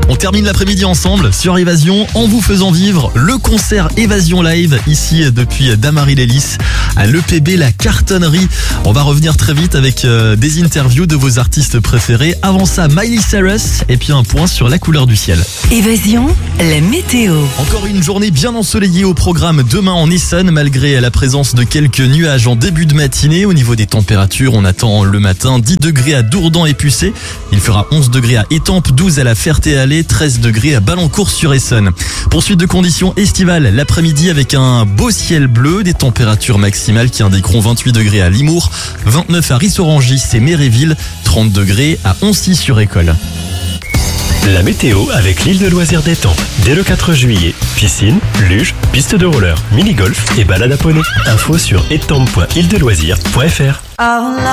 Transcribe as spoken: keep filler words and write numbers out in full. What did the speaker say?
On termine l'après-midi ensemble sur Évasion en vous faisant vivre le concert Évasion Live ici depuis Damary-lès-Lys à l'E P B La Cartonnerie. On va revenir très vite avec euh, des interviews de vos artistes préférés. Avant ça, Miley Cyrus et puis un point sur la couleur du ciel. Évasion, la météo. Encore une journée bien ensoleillée au programme demain en Essonne malgré la présence de quelques nuages en début de matinée. Au niveau des températures, on attend le matin dix degrés à Dourdan et Pucé. Il fera onze degrés à Étampes, douze à la Ferté-Alais, treize degrés à Ballancourt-sur-Essonne. Poursuite de conditions estivales l'après-midi avec un beau ciel bleu, des températures maximales qui indiqueront vingt-huit degrés à Limours, vingt-neuf à Rissorangis et Méréville, trente degrés à Oncy-sur-École. La météo avec l'île de loisirs d'Étampes. Dès le quatre juillet, piscine, luge, piste de roller, mini-golf et balade à poney. Info sur étampes point île de loisirs point f r.